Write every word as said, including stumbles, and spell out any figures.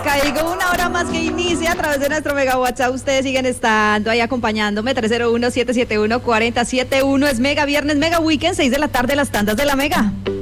acá digo, una hora más que inicia a través de nuestro Mega WhatsApp. Ustedes siguen estando ahí acompañándome. tres cero uno, siete siete uno, cuatro cero siete uno. Es Mega Viernes, Mega Weekend, seis de la tarde, las tandas de la Mega.